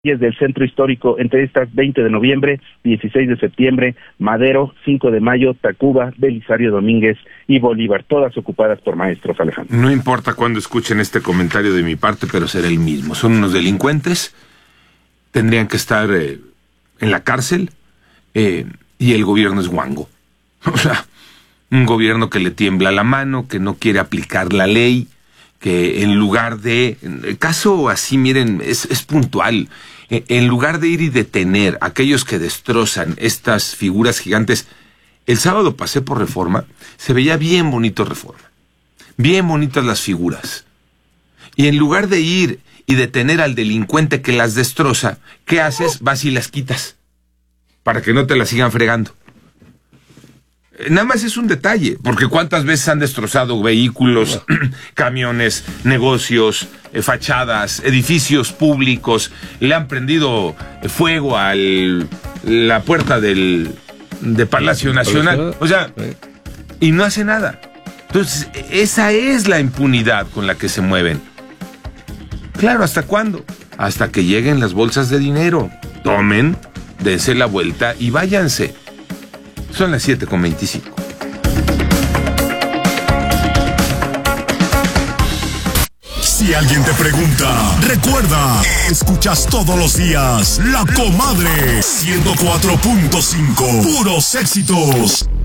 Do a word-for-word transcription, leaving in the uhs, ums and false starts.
del centro histórico entre estas veinte de noviembre, dieciséis de septiembre, Madero, cinco de mayo, Tacuba, Belisario Domínguez y Bolívar, todas ocupadas por maestros, Alejandro. No importa cuándo escuchen este comentario de mi parte, pero será el mismo. Son unos delincuentes, tendrían que estar eh, en la cárcel eh, y el gobierno es guango. O sea, un gobierno que le tiembla la mano, que no quiere aplicar la ley, que en lugar de... El caso así, miren, es, es puntual. En lugar de ir y detener a aquellos que destrozan estas figuras gigantes, el sábado pasé por Reforma, se veía bien bonito Reforma. Bien bonitas las figuras. Y en lugar de ir y detener al delincuente que las destroza, ¿qué haces? Vas y las quitas, para que no te las sigan fregando. Nada más es un detalle, porque cuántas veces han destrozado vehículos, camiones, negocios, eh, fachadas, edificios públicos, le han prendido fuego a la puerta del de Palacio Nacional, o sea, y no hace nada. Entonces, esa es la impunidad con la que se mueven. Claro, ¿hasta cuándo? Hasta que lleguen las bolsas de dinero. Tomen, dense la vuelta y váyanse. Son las siete con veinticinco. Si alguien te pregunta, recuerda, escuchas todos los días La Comadre ciento cuatro punto cinco, puros éxitos.